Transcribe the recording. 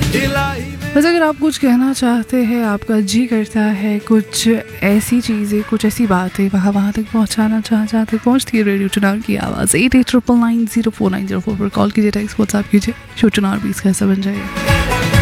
बस अगर आप कुछ कहना चाहते हैं, आपका जी करता है कुछ ऐसी चीज़ें, कुछ ऐसी बातें वहाँ तक पहुँचाना चाहते, पहुँचती है रेडियो चुनाव की आवाज़ 8899904904 पर कॉल कीजिए, टेक्स्ट व्हाट्सएप कीजिए, शो चुनाव 20 का हिस्सा बन जाइए।